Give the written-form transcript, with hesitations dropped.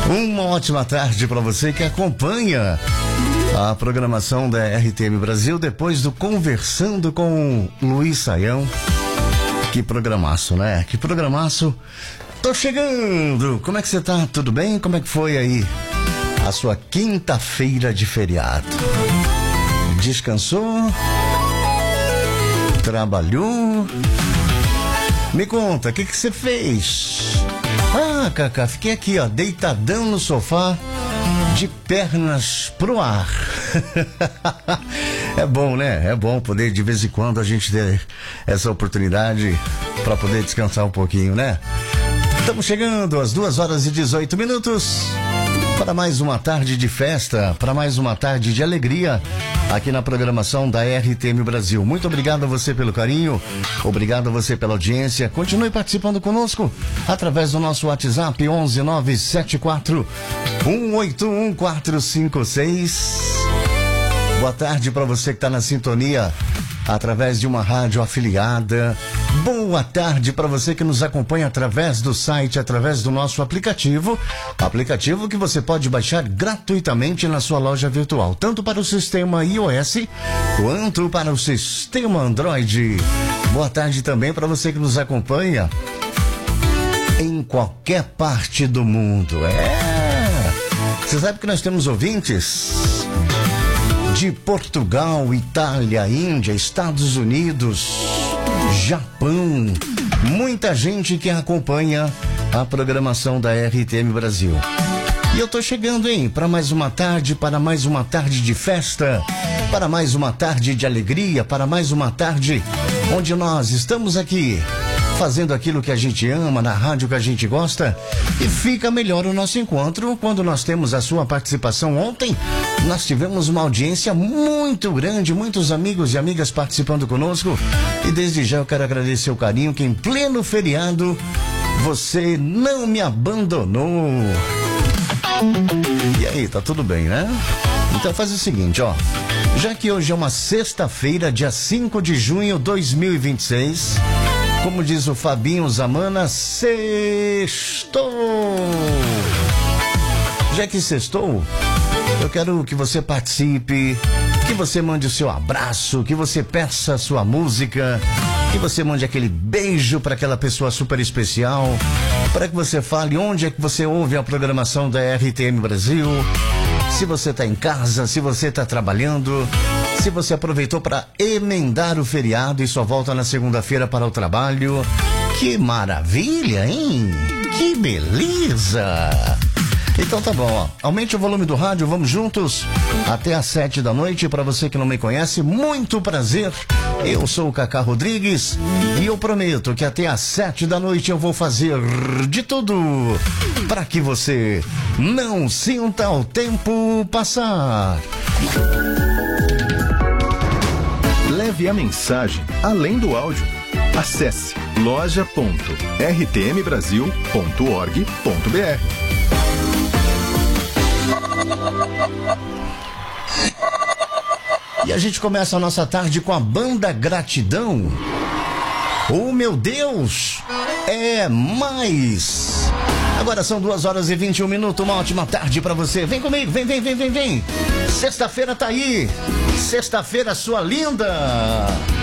Uma ótima tarde para você que acompanha a programação da RTM Brasil depois do Conversando com Luiz Saião. Que programaço, né? Que programaço. Tô chegando. Como é que você tá? Tudo bem? Como é que foi aí a sua quinta-feira de feriado? Descansou? Trabalhou? Me conta, o que você fez? Ah, Cacá, fiquei aqui, ó, deitadão no sofá, de pernas pro ar. É bom, né? É bom poder, de vez em quando, a gente ter essa oportunidade para poder descansar um pouquinho, né? Estamos chegando às 2h18 para mais uma tarde de festa, para mais uma tarde de alegria aqui na programação da RTM Brasil. Muito obrigado a você pelo carinho, obrigado a você pela audiência. Continue participando conosco através do nosso WhatsApp 11974 181456. Boa tarde para você que está na sintonia através de uma rádio afiliada. Boa tarde para você que nos acompanha através do site, através do nosso aplicativo que você pode baixar gratuitamente na sua loja virtual, tanto para o sistema iOS quanto para o sistema Android. Boa tarde também para você que nos acompanha em qualquer parte do mundo. Você sabe que nós temos ouvintes de Portugal, Itália, Índia, Estados Unidos, Japão, muita gente que acompanha a programação da RTM Brasil. E eu tô chegando, para mais uma tarde, para mais uma tarde de festa, para mais uma tarde de alegria, para mais uma tarde onde nós estamos aqui fazendo aquilo que a gente ama, na rádio que a gente gosta, e fica melhor o nosso encontro quando nós temos a sua participação. Ontem nós tivemos uma audiência muito grande, muitos amigos e amigas participando conosco, e desde já eu quero agradecer o carinho que em pleno feriado você não me abandonou. E aí, tá tudo bem, né? Então faz o seguinte, já que hoje é uma sexta-feira, dia 5 de junho de 2026, como diz o Fabinho Zamana, sextou. Já que sextou, eu quero que você participe, que você mande o seu abraço, que você peça a sua música, que você mande aquele beijo para aquela pessoa super especial, para que você fale onde é que você ouve a programação da RTM Brasil, se você está em casa, se você está trabalhando, se você aproveitou para emendar o feriado e só volta na segunda-feira para o trabalho. Que maravilha, hein? Que beleza! Então tá bom, aumente o volume do rádio, vamos juntos até às 7 da noite. Para você que não me conhece, muito prazer. Eu sou o Cacá Rodrigues e eu prometo que até às 7 da noite eu vou fazer de tudo para que você não sinta o tempo passar. Leve a mensagem além do áudio. Acesse loja.rtmbrasil.org.br. E a gente começa a nossa tarde com a banda Gratidão. Oh, meu Deus, é mais. Agora são 2h21, uma ótima tarde pra você. Vem comigo, vem. Sexta-feira tá aí. Sexta-feira, sua linda.